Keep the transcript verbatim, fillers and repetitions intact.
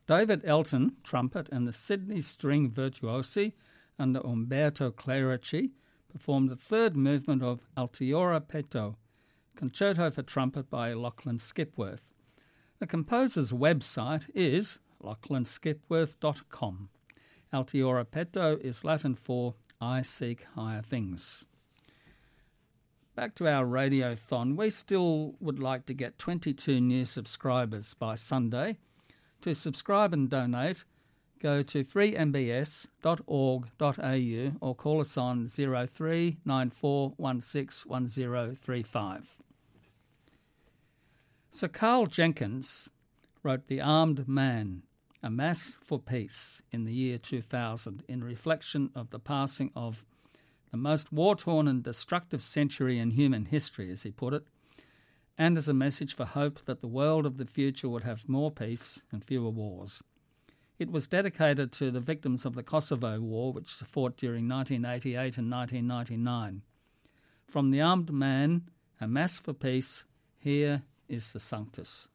David Elton, trumpet, and the Sydney String Virtuosi under Umberto Clerici performed the third movement of Altiora Petto, concerto for trumpet by Lachlan Skipworth. The composer's website is lachlan skipworth dot com. Altiora Petto is Latin for I seek higher things. Back to our radiothon, we still would like to get twenty-two new subscribers by Sunday. To subscribe and donate, go to three m b s dot org dot a u or call us on zero three nine four one six one zero three five. Sir Carl Jenkins wrote The Armed Man, A Mass for Peace in the year two thousand in reflection of the passing of the most war-torn and destructive century in human history, as he put it, and as a message for hope that the world of the future would have more peace and fewer wars. It was dedicated to the victims of the Kosovo War, which was fought during nineteen eighty-eight and nineteen ninety-nine. From The Armed Man, A Mass for Peace, here is the Sanctus.